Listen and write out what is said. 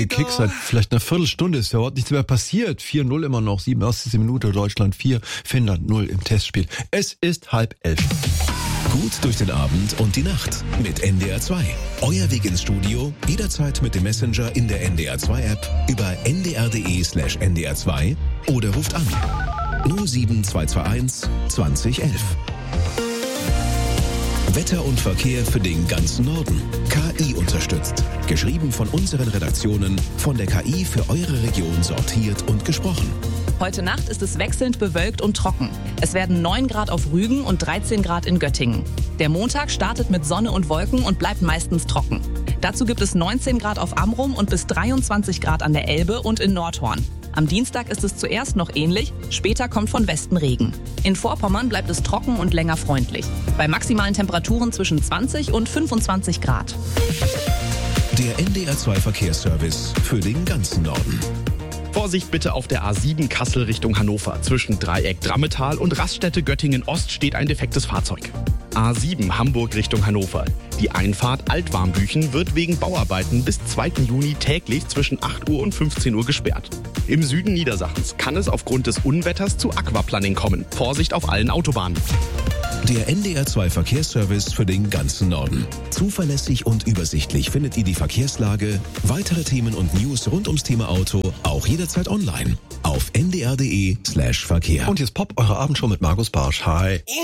gekickt seit vielleicht einer Viertelstunde. Ist ja überhaupt nichts mehr passiert. 4-0 immer noch, 87. Minute, Deutschland 4, Finnland 0 im Testspiel. Es ist 10:30. Gut durch den Abend und die Nacht mit NDR 2. Euer Weg ins Studio, jederzeit mit dem Messenger in der NDR 2 App über ndr.de/NDR 2 oder ruft an 07221 2011. Wetter und Verkehr für den ganzen Norden. KI unterstützt. Geschrieben von unseren Redaktionen, von der KI für eure Region sortiert und gesprochen. Heute Nacht ist es wechselnd bewölkt und trocken. Es werden 9 Grad auf Rügen und 13 Grad in Göttingen. Der Montag startet mit Sonne und Wolken und bleibt meistens trocken. Dazu gibt es 19 Grad auf Amrum und bis 23 Grad an der Elbe und in Nordhorn. Am Dienstag ist es zuerst noch ähnlich, später kommt von Westen Regen. In Vorpommern bleibt es trocken und länger freundlich. Bei maximalen Temperaturen zwischen 20 und 25 Grad. Der NDR 2 Verkehrsservice für den ganzen Norden. Vorsicht bitte auf der A7 Kassel Richtung Hannover. Zwischen Dreieck Drammetal und Raststätte Göttingen Ost steht ein defektes Fahrzeug. A7 Hamburg Richtung Hannover. Die Einfahrt Altwarmbüchen wird wegen Bauarbeiten bis 2. Juni täglich zwischen 8 Uhr und 15 Uhr gesperrt. Im Süden Niedersachsens kann es aufgrund des Unwetters zu Aquaplaning kommen. Vorsicht auf allen Autobahnen. Der NDR 2 Verkehrsservice für den ganzen Norden. Zuverlässig und übersichtlich findet ihr die Verkehrslage, weitere Themen und News rund ums Thema Auto auch jederzeit online auf ndr.de/Verkehr. Und jetzt Pop, eure Abendshow mit Markus Barsch. Hi.